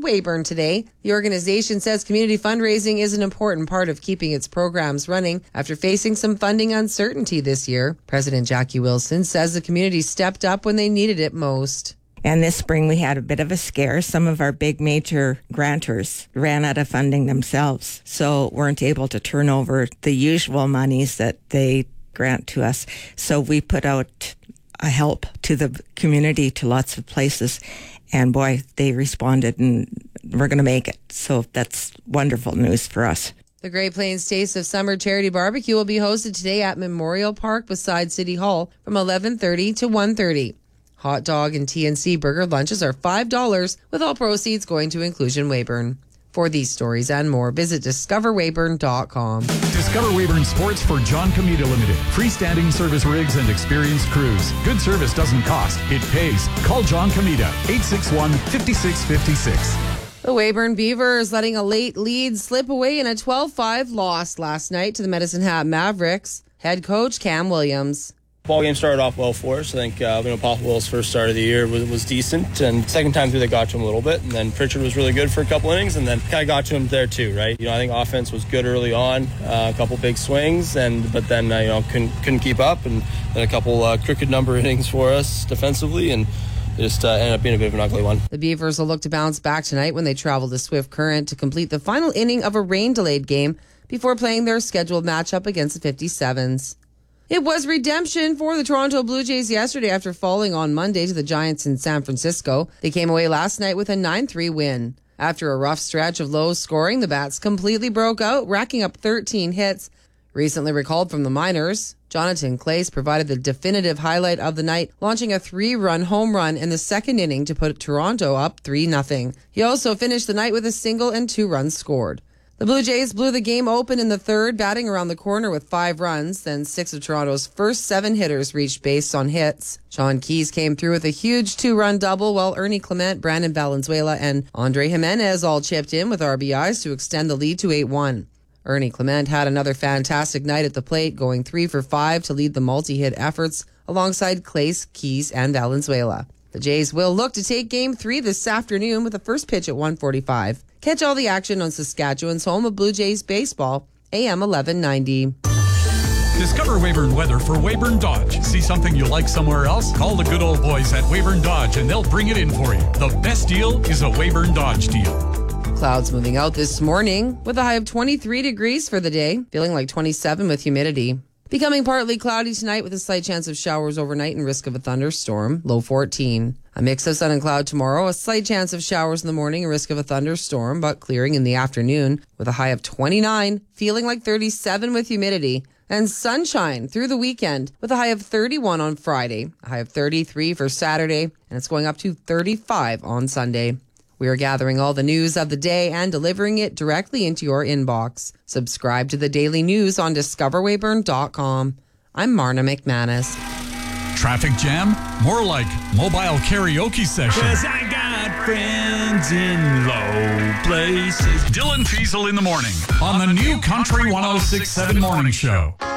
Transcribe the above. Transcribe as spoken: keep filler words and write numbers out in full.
Weyburn today. The organization says community fundraising is an important part of keeping its programs running after facing some funding uncertainty this year. President Jackie Wilson says the community stepped up when they needed it most. And this spring we had a bit of a scare. Some of our big major grantors ran out of funding themselves, so weren't able to turn over the usual monies that they grant to us. So we put out a help to the community to lots of places, and boy, they responded, and we're going to make it. So that's wonderful news for us. The Great Plains Taste of Summer Charity Barbecue will be hosted today at Memorial Park beside City Hall from eleven thirty to one thirty. Hot dog and T N C burger lunches are five dollars, with all proceeds going to Inclusion Weyburn. For these stories and more, visit discover weyburn dot com. Discover Weyburn Sports for John Comita Limited. Freestanding service rigs and experienced crews. Good service doesn't cost, it pays. Call John Comita, eight six one, five six five six. The Weyburn Beavers letting a late lead slip away in a twelve five loss last night to the Medicine Hat Mavericks. Head coach Cam Williams. Ball game started off well for us. I think uh, you know, Papa Will's first start of the year was, was decent, and second time through they got to him a little bit, and then Pritchard was really good for a couple innings, and then kind of got to him there too, right? You know, I think offense was good early on, uh, a couple big swings, and but then uh, you know couldn't couldn't keep up, and then a couple uh, crooked number innings for us defensively, and it just uh, ended up being a bit of an ugly one. The Beavers will look to bounce back tonight when they travel to Swift Current to complete the final inning of a rain-delayed game before playing their scheduled matchup against the fifty-sevens. It was redemption for the Toronto Blue Jays yesterday after falling on Monday to the Giants in San Francisco. They came away last night with a nine three win. After a rough stretch of low scoring, the Bats completely broke out, racking up thirteen hits. Recently recalled from the minors, Jonathan Clace provided the definitive highlight of the night, launching a three-run home run in the second inning to put Toronto up three nothing. He also finished the night with a single and two runs scored. The Blue Jays blew the game open in the third, batting around the corner with five runs. Then six of Toronto's first seven hitters reached base on hits. Sean Keyes came through with a huge two-run double, while Ernie Clement, Brandon Valenzuela, and Andre Jimenez all chipped in with R B Is to extend the lead to eight one. Ernie Clement had another fantastic night at the plate, going three for five to lead the multi-hit efforts alongside Clace, Keyes, and Valenzuela. The Jays will look to take Game three this afternoon with the first pitch at one forty-five. Catch all the action on Saskatchewan's home of Blue Jays baseball, A M eleven ninety. Discover Weyburn weather for Weyburn Dodge. See something you like somewhere else? Call the good old boys at Weyburn Dodge and they'll bring it in for you. The best deal is a Weyburn Dodge deal. Clouds moving out this morning with a high of twenty-three degrees for the day, feeling like twenty-seven with humidity. Becoming partly cloudy tonight with a slight chance of showers overnight and risk of a thunderstorm, low fourteen. A mix of sun and cloud tomorrow, a slight chance of showers in the morning and risk of a thunderstorm, but clearing in the afternoon with a high of twenty-nine, feeling like thirty-seven with humidity. And sunshine through the weekend with a high of thirty-one on Friday, a high of thirty-three for Saturday, and it's going up to thirty-five on Sunday. We are gathering all the news of the day and delivering it directly into your inbox. Subscribe to the daily news on discover weyburn dot com. I'm Marna McManus. Traffic jam? More like mobile karaoke session. 'Cause I got friends in low places. Dylan Fiesel in the morning on the new Country one oh six point seven Morning Show.